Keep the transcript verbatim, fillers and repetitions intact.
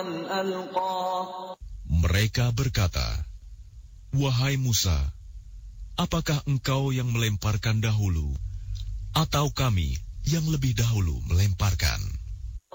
Mereka berkata, "Wahai Musa, apakah engkau yang melemparkan dahulu, atau kami yang lebih dahulu melemparkan?"